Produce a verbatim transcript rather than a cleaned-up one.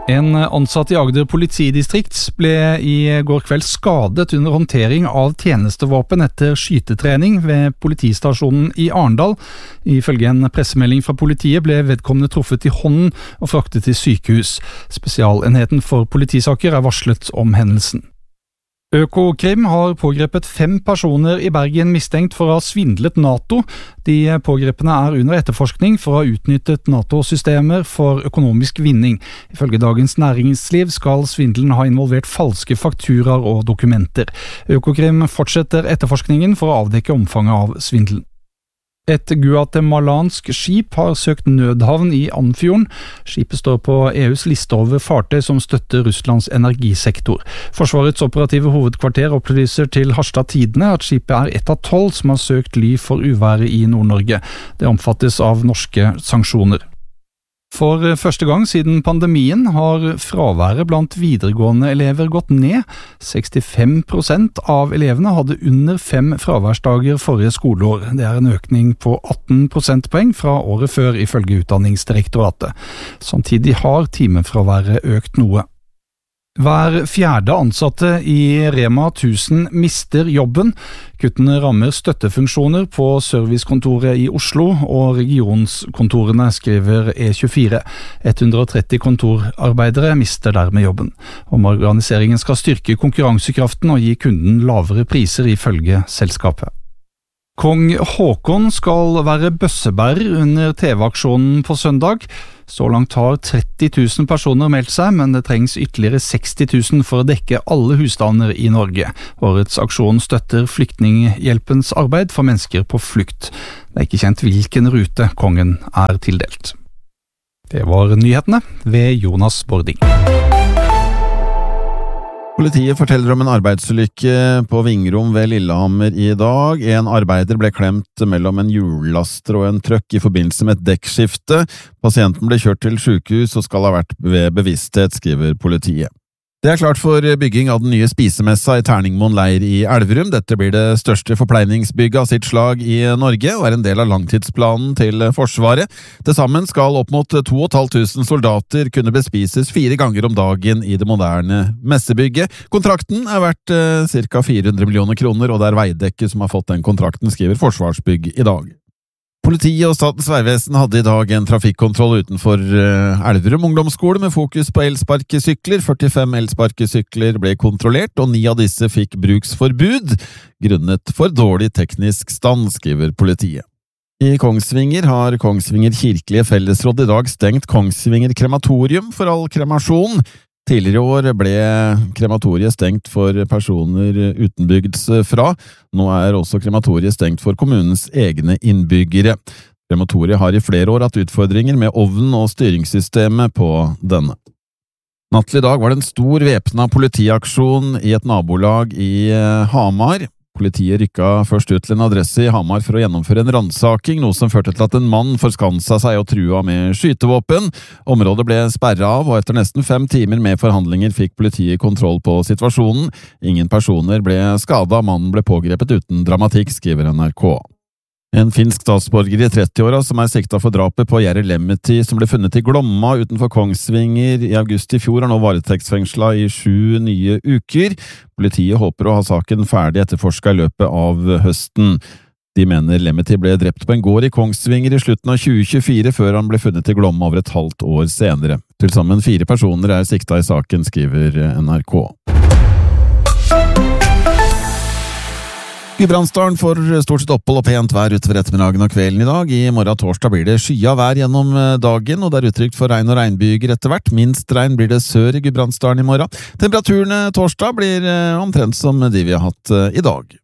En ansatt i Agder politidistrikt ble i går kveld skadet under håndtering av tjenestevåpen etter skytetrening ved politistasjonen i Arendal. Ifølge en pressemelding fra politiet ble vedkommende truffet i hånden og fraktet til sykehus. Spesialenheten for politisaker er varslet om hendelsen. Økokrim har pågrepet fem personer i Bergen mistenkt for å ha svindlet NATO. De pågrepene er under etterforskning for å ha utnyttet NATO-systemer for økonomisk vinning. Ifølge Dagens Næringsliv skal svindelen ha involvert falske fakturaer og dokumenter. Økokrim fortsetter etterforskningen for å avdekke omfanget av svindelen. Et guatemalansk skip har søkt nødhavn i Andfjorden. Skipet står på E U's liste over fartøy som støtter Russlands energisektor. Forsvarets operative hovedkvarter opplyser til Harstad Tidende at skipet er ett av tolv som har søkt ly for uværet i Nord-Norge. Det omfattes av norske sanksjoner. For første gang siden pandemien har fraværet blant videregående elever gått ned. sekstifem prosent av elevene hadde under fem fraværsdager forrige skoleår. Det er en økning på atten prosentpoeng fra året før, ifølge Utdanningsdirektoratet. Samtidig har timefraværet økt noe. Hver fjerde ansatte i Rema tusen mister jobben. Kuttene rammer støttefunksjoner på servicekontoret i Oslo og regionskontorene, skriver E tjuefire. hundre og tretti kontorarbeidere mister dermed jobben. Omorganiseringen skal styrke konkurransekraften og gi kunden lavere priser, ifølge selskapet. Kong Haakon skal være bøssebærer under T V-aksjonen på søndag. Så langt har tretti tusen personer meldt seg, men det trengs ytterligere seksti tusen for å dekke alle husstander i Norge. Årets aksjon støtter Flyktninghjelpens arbeid for mennesker på flukt. Det er ikke kjent hvilken rute kongen er tildelt. Det var nyhetene ved Jonas Bording. Politiet forteller om en arbeidsulykke på Vingrom ved Lillehammer i dag. En arbeider ble klemt mellom en hjullaster og en trøkk i forbindelse med et dekkskifte. Pasienten ble kjørt til sykehus og skal ha vært ved bevissthet, skriver politiet. Det er klart for bygging av den nye spisemessa i Terningmoen leir i Elverum. Dette blir det største forpleiningsbygget av sitt slag i Norge, og er en del av langtidsplanen til Forsvaret. Til sammen skal opp mot to og et halvt tusen soldater kunne bespises fire ganger om dagen i det moderne messebygget. Kontrakten er verdt eh, ca. fire hundre millioner kroner, og det er Veidekke som har fått den kontrakten, skriver Forsvarsbygg i dag. Politiet og Statens vegvesen hadde i dag en trafikkontroll utenfor Elverum ungdomsskole med fokus på elsparkesykler. førtifem elsparkesykler ble kontrollert, og ni av disse fikk bruksforbud, grunnet for dårlig teknisk stand, skriver politiet. I Kongsvinger har Kongsvinger kirkelige fellesråd i dag stengt Kongsvinger krematorium for all kremasjon. Tidligere i år ble krematoriet stengt for personer utenbygds fra. Nå er også krematoriet stengt for kommunens egne innbyggere. Krematoriet har i flere år hatt utfordringer med ovnen og styringssystemet på denne. Natt til i dag var det en stor væpnet politiaksjon i et nabolag i Hamar. Politiet rykket først ut til en adresse i Hamar for å gjennomføre en ransaking, noe som førte til at en mann forskansa seg og trua med skytevåpen. Området ble sperret av, og etter nesten fem timer med forhandlinger fikk politiet kontroll på situasjonen. Ingen personer ble skadet, mannen ble pågrepet uten dramatikk, skriver N R K. En finsk statsborger i trettiåra som er sikta for drapet på Jerry Lemmetty, som ble funnet i Glomma utenfor Kongsvinger i august i fjor, er nå varetektsfengsla i sju nye uker. Politiet håper å ha saken ferdig etterforsket i løpet av høsten. De mener Lemmetty ble drept på en gård i Kongsvinger i slutten av tjue tjuefire, før han ble funnet i Glomma over et halvt år senere. Til sammen fire personer er sikta i saken, skriver N R K. Gudbrandsdalen får stort sett opphold og pent vær utover ettermiddagen og kvelden i dag. I morgen torsdag blir det skya vær gjennom dagen, og det er utrygt for regn og regnbyger etter hvert. Minst regn blir det sør i Gudbrandsdalen i morgen. Temperaturene torsdag blir omtrent som de vi har hatt i dag.